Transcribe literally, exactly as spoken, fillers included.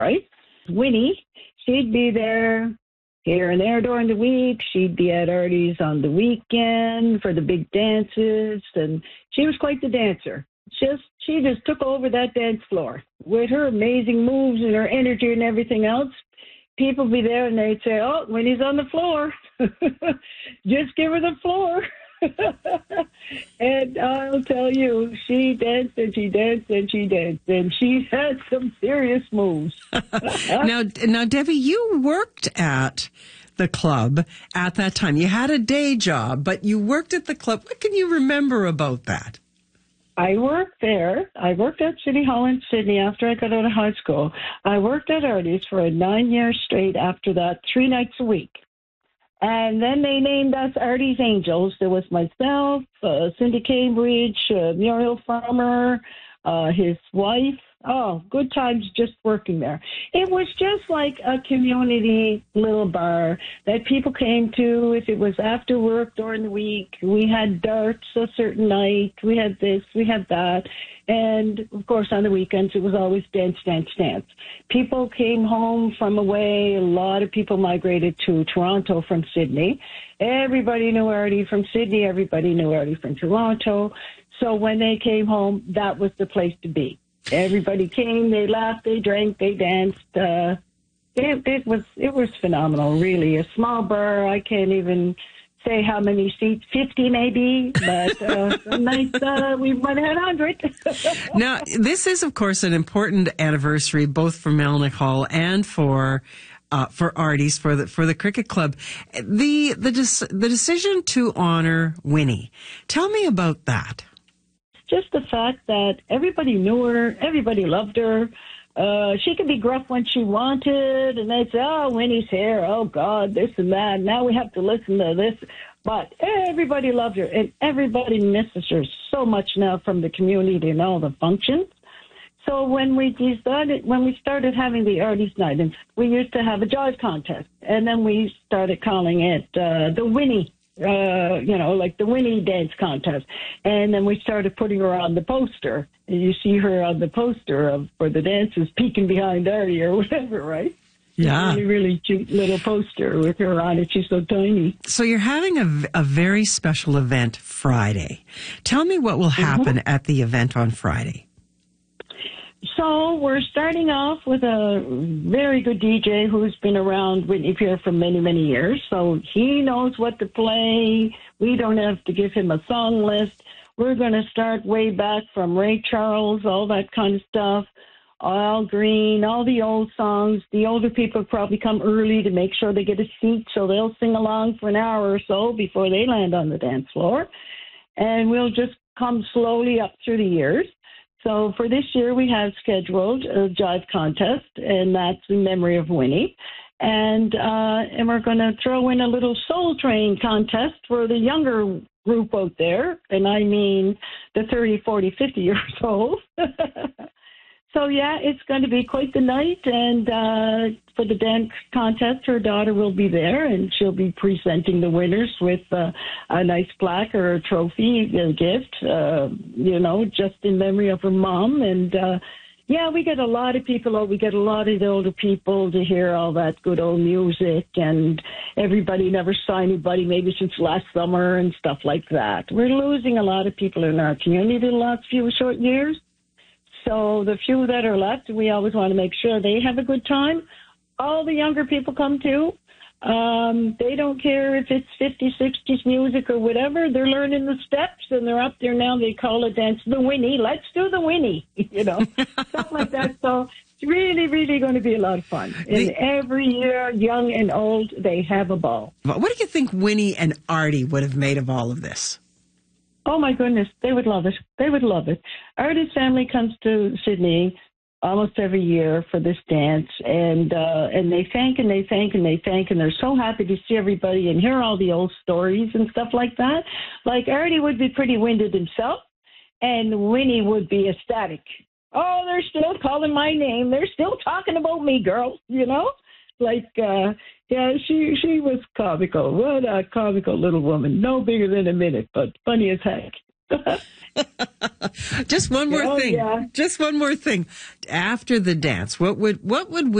right? Winnie, she'd be there here and there during the week. She'd be at Artie's on the weekend for the big dances, and she was quite the dancer. Just she just took over that dance floor with her amazing moves and her energy and everything else. People be there and they'd say, "Oh, Winnie's on the floor. Just give her the floor." And I'll tell you, she danced and she danced and she danced, and she had some serious moves. now, now, Debbie, you worked at the club at that time. You had a day job, but you worked at the club. What can you remember about that? I worked there. I worked at City Hall in Sydney after I got out of high school. I worked at Artie's for nine years straight after that, three nights a week. And then they named us Artie's Angels. There was myself, uh, Cindy Cambridge, uh, Muriel Farmer, uh, his wife. Oh, good times just working there. It was just like a community little bar that people came to if it was after work during the week. We had darts a certain night. We had this, we had that. And, of course, on the weekends, it was always dance, dance, dance. People came home from away. A lot of people migrated to Toronto from Sydney. Everybody knew Artie from Sydney. Everybody knew Artie from Toronto. So when they came home, that was the place to be. Everybody came, they laughed, they drank, they danced. Uh, it, it was it was phenomenal, really. A small bar, I can't even say how many seats, fifty maybe, but uh, some nights uh, we might have had one hundred. Now, this is, of course, an important anniversary, both for Melnyk Hall and for uh, for Artie's, for the for the cricket club. The the the decision to honor Winnie. Tell me about that. Just the fact that everybody knew her, everybody loved her. Uh, she could be gruff when she wanted, and they'd say, "Oh, Winnie's here. Oh, God, this and that. Now we have to listen to this." But everybody loved her, and everybody misses her so much now from the community and all the functions. So when we decided, when we started having the Artie's night, and we used to have a jive contest, and then we started calling it uh, the Winnie. Uh, you know, like the Winnie dance contest. And then we started putting her on the poster. And you see her on the poster of for the dances peeking behind Artie or whatever, right? Yeah. Really, really cute little poster with her on it. She's so tiny. So you're having a, a very special event Friday. Tell me what will happen mm-hmm. at the event on Friday. So we're starting off with a very good D J who's been around Whitney Pier for many, many years. So he knows what to play. We don't have to give him a song list. We're going to start way back from Ray Charles, all that kind of stuff. Al Green, all the old songs. The older people probably come early to make sure they get a seat, so they'll sing along for an hour or so before they land on the dance floor. And we'll just come slowly up through the years. So for this year, we have scheduled a jive contest, and that's in memory of Winnie. And uh, and we're going to throw in a little Soul Train contest for the younger group out there, and I mean the thirty, forty, fifty years old. So, yeah, it's going to be quite the night. And uh, for the dance contest, her daughter will be there, and she'll be presenting the winners with uh, a nice plaque or a trophy, a gift, uh, you know, just in memory of her mom. And, uh, yeah, we get a lot of people out. We get a lot of the older people to hear all that good old music. And everybody never saw anybody maybe since last summer and stuff like that. We're losing a lot of people in our community the last few short years. So the few that are left, we always want to make sure they have a good time. All the younger people come too. Um, they don't care if it's fifties, sixties music or whatever. They're learning the steps, and they're up there now. They call it dance the Winnie. Let's do the Winnie, you know, stuff like that. So it's really, really going to be a lot of fun. And the, every year, young and old, they have a ball. What do you think Winnie and Artie would have made of all of this? Oh, my goodness. They would love it. They would love it. Artie's family comes to Sydney almost every year for this dance, and uh, and they thank and they thank and they thank, and they're so happy to see everybody and hear all the old stories and stuff like that. Like, Artie would be pretty winded himself, and Winnie would be ecstatic. Oh, they're still calling my name. They're still talking about me, girl, you know? Like, uh, yeah, she she was comical. What a comical little woman. No bigger than a minute, but funny as heck. Just one more Oh, thing. yeah. Just one more thing. After the dance, what would what would